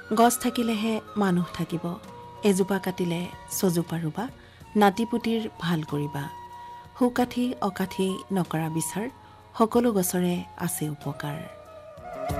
গছ থাকিলেহে মানুহ থাকিব, এজোপা কাটিলে ছজোপা ৰুবা, নাতিপুতিৰ ভাল কৰিবা। সুকাঠি অকাঠি নকৰা বিচাৰ, সকলো গছৰে আছে উপকাৰ।